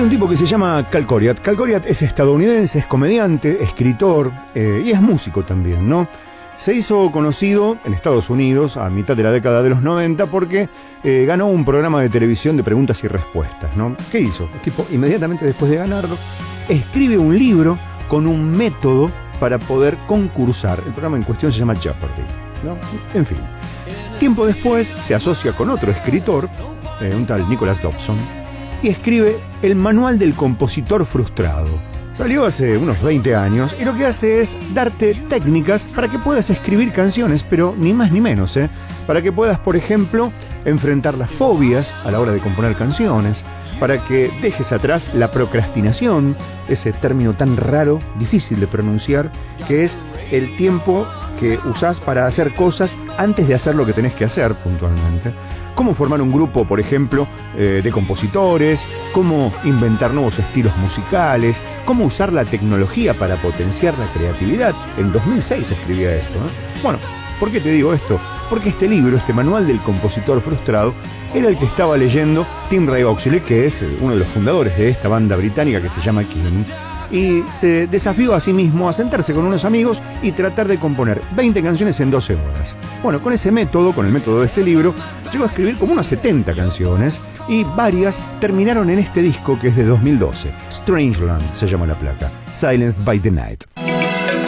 un tipo que se llama Cal Coriat. Cal Coriat es estadounidense, es comediante, escritor y es músico también, ¿no? Se hizo conocido en Estados Unidos a mitad de la década de los 90 porque ganó un programa de televisión de preguntas y respuestas, ¿no? ¿Qué hizo? El tipo, inmediatamente después de ganarlo, escribe un libro con un método para poder concursar. El programa en cuestión se llama Jeopardy, ¿no? En fin. Tiempo después se asocia con otro escritor, un tal Nicholas Dobson, y escribe El Manual del Compositor Frustrado. Salió hace unos 20 años y lo que hace es darte técnicas para que puedas escribir canciones, pero ni más ni menos, para que puedas, por ejemplo, enfrentar las fobias a la hora de componer canciones, para que dejes atrás la procrastinación, ese término tan raro, difícil de pronunciar, que es el tiempo que usás para hacer cosas antes de hacer lo que tenés que hacer puntualmente. Cómo formar un grupo, por ejemplo, de compositores, cómo inventar nuevos estilos musicales, cómo usar la tecnología para potenciar la creatividad. En 2006 escribía esto, ¿no? Bueno, ¿por qué te digo esto? Porque este libro, este Manual del Compositor Frustrado, era el que estaba leyendo Tim Ray Oxley, que es uno de los fundadores de esta banda británica que se llama King, y se desafió a sí mismo a sentarse con unos amigos y tratar de componer 20 canciones en 12 horas. Bueno, con ese método, con el método de este libro, llegó a escribir como unas 70 canciones y varias terminaron en este disco que es de 2012. Strangeland se llama la placa, Silenced by the Night.